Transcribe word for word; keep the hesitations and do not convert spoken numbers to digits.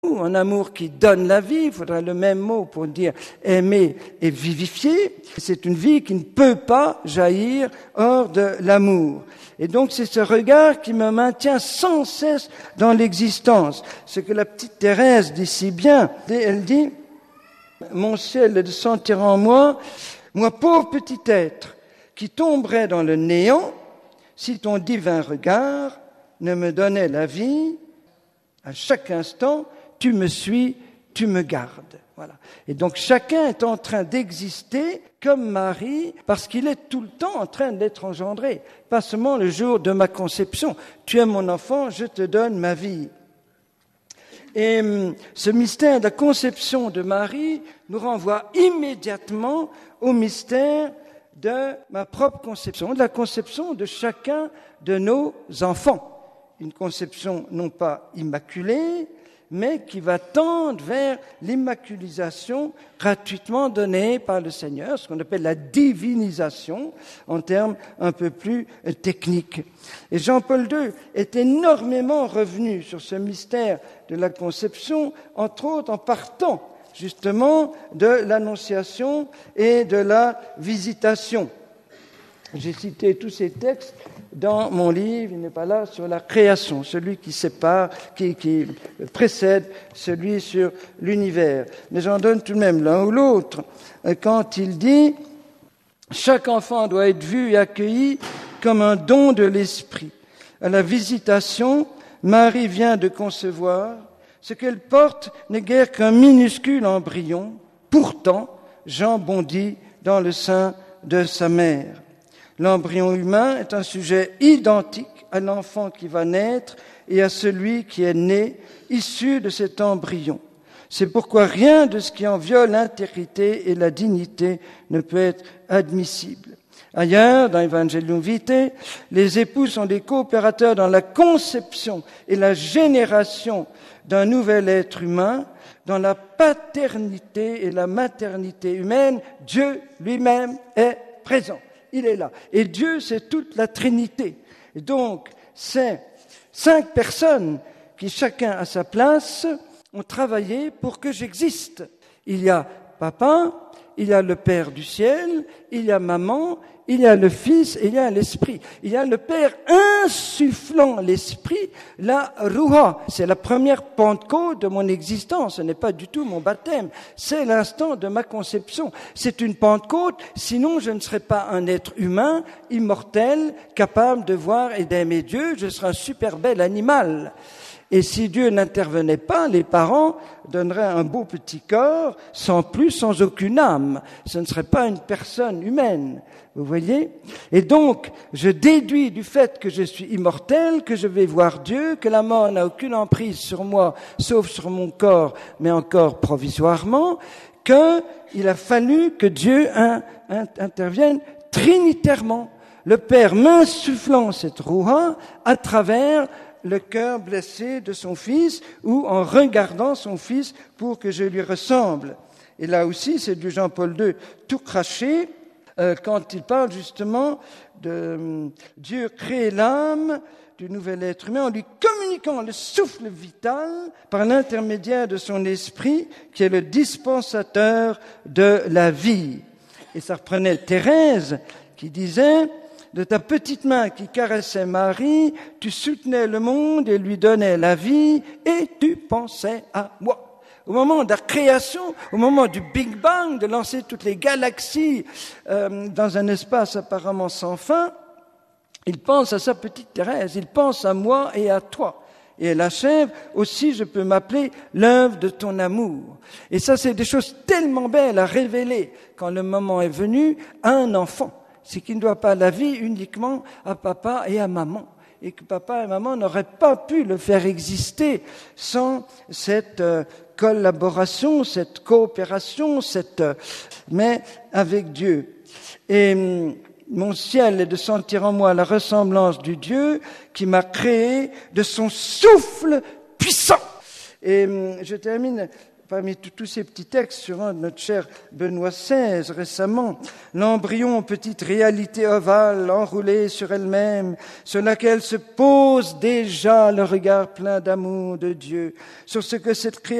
un amour qui donne la vie, il faudrait le même mot pour dire aimer et vivifier. C'est une vie qui ne peut pas jaillir hors de l'amour. Et donc c'est ce regard qui me maintient sans cesse dans l'existence. Ce que la petite Thérèse dit si bien, elle dit « Mon ciel est de sentir en moi, moi pauvre petit être, qui tomberait dans le néant, si ton divin regard ne me donnait la vie, à chaque instant, tu me suis, tu me gardes. » Voilà. Et donc chacun est en train d'exister comme Marie, parce qu'il est tout le temps en train d'être engendré. Pas seulement le jour de ma conception. Tu es mon enfant, je te donne ma vie. Et ce mystère de la conception de Marie nous renvoie immédiatement au mystère de ma propre conception, de la conception de chacun de nos enfants. Une conception non pas immaculée, mais qui va tendre vers l'immaculisation gratuitement donnée par le Seigneur, ce qu'on appelle la divinisation, en termes un peu plus techniques. Et Jean-Paul deux est énormément revenu sur ce mystère de la conception, entre autres en partant justement de l'Annonciation et de la Visitation. J'ai cité tous ces textes dans mon livre, il n'est pas là, sur la création, celui qui sépare, qui, qui précède celui sur l'univers. Mais j'en donne tout de même l'un ou l'autre. Quand il dit « Chaque enfant doit être vu et accueilli comme un don de l'Esprit. À la Visitation, Marie vient de concevoir. Ce qu'elle porte n'est guère qu'un minuscule embryon. Pourtant, Jean bondit dans le sein de sa mère. » L'embryon humain est un sujet identique à l'enfant qui va naître et à celui qui est né, issu de cet embryon. C'est pourquoi rien de ce qui en viole l'intégrité et la dignité ne peut être admissible. Ailleurs, dans Evangelium Vitae, les époux sont des coopérateurs dans la conception et la génération d'un nouvel être humain. Dans la paternité et la maternité humaine, Dieu lui-même est présent. Il est là. Et Dieu, c'est toute la Trinité. Et donc, c'est cinq personnes qui, chacun à sa place, ont travaillé pour que j'existe. Il y a papa, il y a le Père du ciel, il y a maman, il y a le Fils et il y a l'Esprit. Il y a le Père insufflant l'Esprit, la Ruha. C'est la première Pentecôte de mon existence. Ce n'est pas du tout mon baptême. C'est l'instant de ma conception. C'est une Pentecôte, sinon je ne serais pas un être humain, immortel, capable de voir et d'aimer Dieu. Je serais un super bel animal. Et si Dieu n'intervenait pas, les parents donneraient un beau petit corps, sans plus, sans aucune âme. Ce ne serait pas une personne humaine, vous voyez ? Et donc, je déduis du fait que je suis immortel, que je vais voir Dieu, que la mort n'a aucune emprise sur moi, sauf sur mon corps, mais encore provisoirement, qu'il a fallu que Dieu in, in, intervienne trinitairement. Le Père m'insufflant cette rouha à travers le cœur blessé de son fils ou en regardant son fils pour que je lui ressemble. Et là aussi, c'est du Jean-Paul deux tout craché euh, quand il parle justement de euh, Dieu crée l'âme du nouvel être humain en lui communiquant le souffle vital par l'intermédiaire de son esprit qui est le dispensateur de la vie. Et ça reprenait Thérèse qui disait: de ta petite main qui caressait Marie, tu soutenais le monde et lui donnais la vie, et tu pensais à moi. Au moment de la création, au moment du Big Bang, de lancer toutes les galaxies euh, dans un espace apparemment sans fin, il pense à sa petite Thérèse, il pense à moi et à toi. Et elle achève, aussi je peux m'appeler l'œuvre de ton amour. Et ça, c'est des choses tellement belles à révéler quand le moment est venu à un enfant. C'est qu'il ne doit pas la vie uniquement à papa et à maman. Et que papa et maman n'auraient pas pu le faire exister sans cette euh, collaboration, cette coopération, cette, euh, mais avec Dieu. Et hum, mon ciel est de sentir en moi la ressemblance du Dieu qui m'a créé de son souffle puissant. Et hum, je termine parmi tous ces petits textes sur un de notre cher Benoît seize récemment, l'embryon, petite réalité ovale enroulée sur elle-même, sur laquelle se pose déjà le regard plein d'amour de Dieu, sur ce que cette créature